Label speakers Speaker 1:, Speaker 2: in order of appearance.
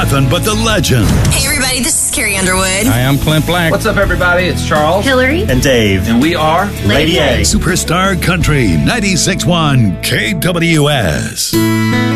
Speaker 1: nothing but the legend.
Speaker 2: Hey, everybody, this is Carrie Underwood.
Speaker 3: Hi, I'm Clint Black.
Speaker 4: What's up, everybody? It's Charles,
Speaker 2: Hillary,
Speaker 5: and Dave.
Speaker 4: and we are
Speaker 2: Lady A.
Speaker 1: Superstar Country 96.1 KWS.